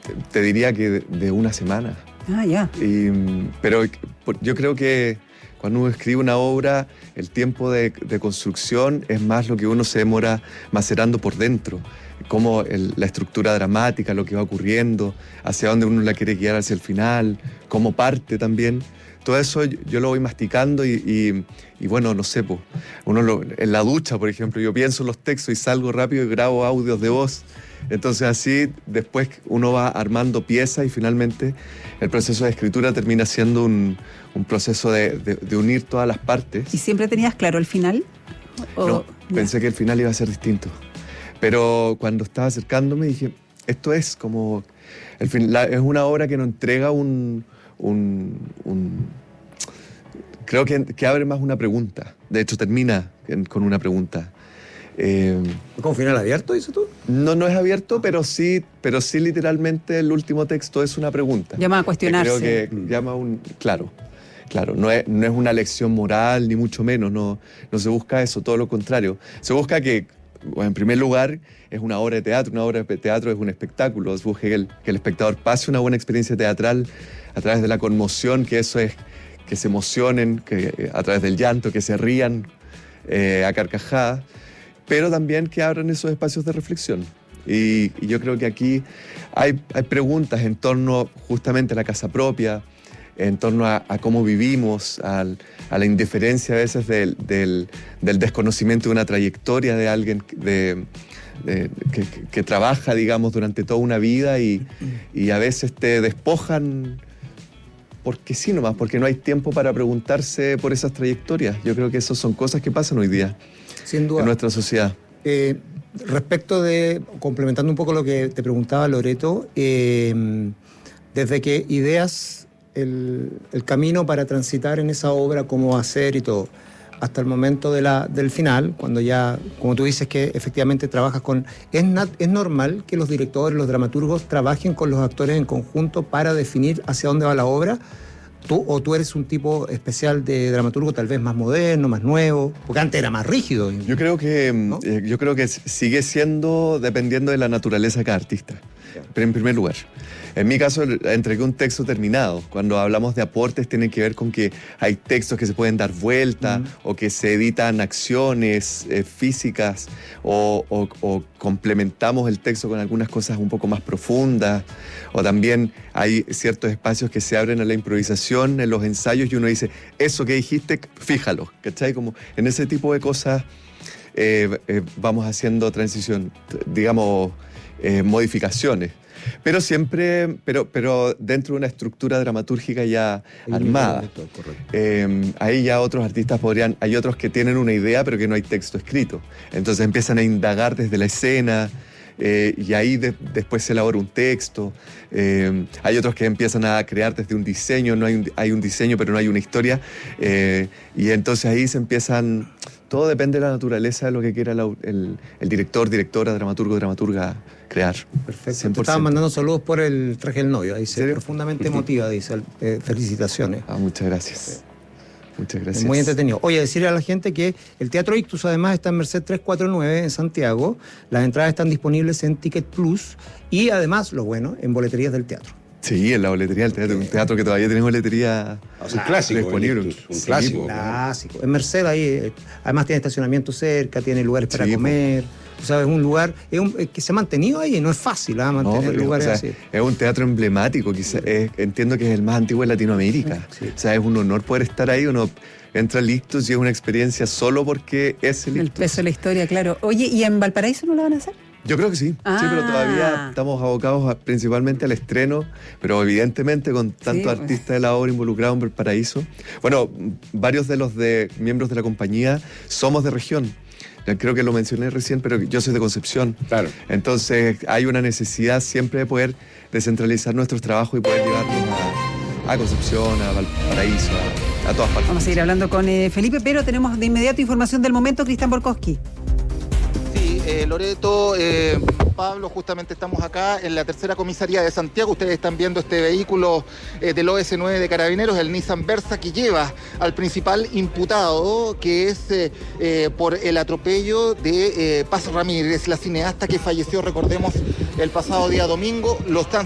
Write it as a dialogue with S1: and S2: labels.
S1: te diría que de una semana.
S2: Ah, ya.
S1: Pero yo creo que cuando uno escribe una obra, el tiempo de construcción es más lo que uno se demora macerando por dentro. Como la estructura dramática, lo que va ocurriendo, hacia dónde uno la quiere guiar hacia el final, cómo parte también. Todo eso yo lo voy masticando y bueno, no sé, pues, en la ducha, por ejemplo, yo pienso en los textos y salgo rápido y grabo audios de voz. Entonces así después uno va armando piezas y finalmente el proceso de escritura termina siendo un proceso de unir todas las partes.
S2: ¿Y siempre tenías claro el final?
S1: No, pensé que el final iba a ser distinto. Pero cuando estaba acercándome dije, esto es como... es una obra que nos entrega creo que abre más una pregunta. De hecho, termina con una pregunta.
S3: ¿Con final abierto, dices tú?
S1: No es abierto, pero sí literalmente el último texto es una pregunta.
S2: Llama a cuestionarse.
S1: Creo que llama Claro, no es una lección moral, ni mucho menos. No se busca eso, todo lo contrario. Se busca que, bueno, en primer lugar, es una obra de teatro. Una obra de teatro es un espectáculo. Se busca que el espectador pase una buena experiencia teatral a través de la conmoción, que eso es que se emocionen, que a través del llanto, que se rían a carcajadas, pero también que abran esos espacios de reflexión. Y yo creo que aquí hay preguntas en torno justamente a la casa propia, en torno a cómo vivimos, a la indiferencia a veces del desconocimiento de una trayectoria de alguien que trabaja, digamos, durante toda una vida y a veces te despojan porque sí nomás, porque no hay tiempo para preguntarse por esas trayectorias. Yo creo que esas son cosas que pasan hoy día.
S3: Sin duda.
S1: En nuestra sociedad.
S3: Respecto complementando un poco lo que te preguntaba Loreto, desde que ideas el camino para transitar en esa obra, cómo hacer y todo, hasta el momento del final, cuando ya, como tú dices que efectivamente trabajas con... ¿Es normal que los directores, los dramaturgos trabajen con los actores en conjunto para definir hacia dónde va la obra? ¿Tú eres un tipo especial de dramaturgo, tal vez más moderno, más nuevo? Porque antes era más rígido.
S1: Yo creo que,
S3: ¿no?
S1: Yo creo que sigue siendo dependiendo de la naturaleza de cada artista. Pero en primer lugar, en mi caso entregué un texto terminado. Cuando hablamos de aportes tiene que ver con que hay textos que se pueden dar vuelta o que se editan acciones físicas o complementamos el texto con algunas cosas un poco más profundas, o también hay ciertos espacios que se abren a la improvisación en los ensayos y uno dice, eso que dijiste, fíjalo, ¿cachai? Como en ese tipo de cosas vamos haciendo transición, digamos, modificaciones. Pero siempre, pero dentro de una estructura dramatúrgica ya armada. Ahí ya otros artistas hay otros que tienen una idea pero que no hay texto escrito. Entonces empiezan a indagar desde la escena y ahí después se elabora un texto. Hay otros que empiezan a crear desde un diseño, hay un diseño pero no hay una historia. Y entonces ahí se empiezan... Todo depende de la naturaleza de lo que quiera el director, directora, dramaturgo, dramaturga crear.
S3: Perfecto. 100%. Te estaban mandando saludos por el traje del novio. Dice, profundamente emotiva, dice. Felicitaciones.
S1: Muchas gracias. Muchas gracias.
S3: Muy entretenido. Oye, decirle a la gente que el Teatro Ictus además está en Merced 349 en Santiago. Las entradas están disponibles en Ticket Plus y además, lo bueno, en boleterías del teatro.
S1: Sí, en la boletería del teatro. Un teatro que todavía tiene boletería.
S4: Un clásico.
S1: Disponible.
S4: Un clásico.
S3: Clásico. En Merced ahí, además tiene estacionamiento cerca, tiene lugares para comer. O sea, es un lugar que se ha mantenido ahí, no es fácil mantener lugares así.
S1: Es un teatro emblemático, entiendo que es el más antiguo de Latinoamérica.
S3: Sí.
S1: O sea, es un honor poder estar ahí, uno entra al Ictus y es una experiencia solo porque es el Ictus.
S2: El peso de la historia, claro. Oye, ¿y en Valparaíso no lo van a hacer?
S1: Yo creo que sí, sí, pero todavía estamos abocados principalmente al estreno, pero evidentemente con tantos artistas de la obra involucrados en Valparaíso. Bueno, varios de los miembros de la compañía somos de región. Creo que lo mencioné recién, pero yo soy de Concepción.
S4: Claro.
S1: Entonces hay una necesidad siempre de poder descentralizar nuestros trabajos y poder llevarlos a Concepción, a Valparaíso, a todas partes.
S2: Vamos a seguir hablando con Felipe, pero tenemos de inmediato información del momento. Cristian Borkowski.
S5: Loreto, Pablo, justamente estamos acá en la tercera comisaría de Santiago. Ustedes están viendo este vehículo del OS9 de Carabineros, el Nissan Versa, que lleva al principal imputado, que es por el atropello de Paz Ramírez, la cineasta que falleció, recordemos, el pasado día domingo. Lo están